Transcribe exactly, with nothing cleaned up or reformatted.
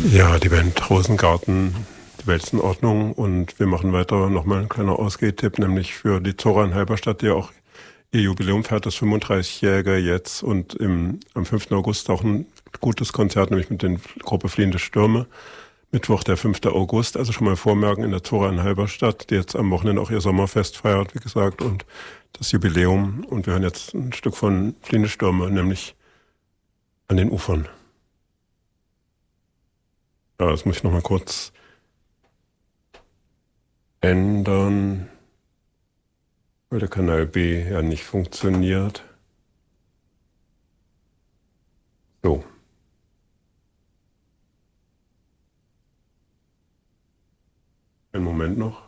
Ja, die Band Rosengarten, die Welt ist in Ordnung, und wir machen weiter. Nochmal ein kleiner Ausgehtipp, nämlich für die Zora in Halberstadt, die auch ihr Jubiläum feiert, das fünfunddreißigjährige jetzt, und im, am fünften August auch ein gutes Konzert, nämlich mit der Gruppe Fliehende Stürme. Mittwoch, der fünfte August, also schon mal vormerken, in der Zora in Halberstadt, die jetzt am Wochenende auch ihr Sommerfest feiert, wie gesagt, und das Jubiläum. Und wir hören jetzt ein Stück von Fliehende Stürme, nämlich An den Ufern. Ja, das muss ich nochmal kurz ändern, weil der Kanal B ja nicht funktioniert. So. Einen Moment noch.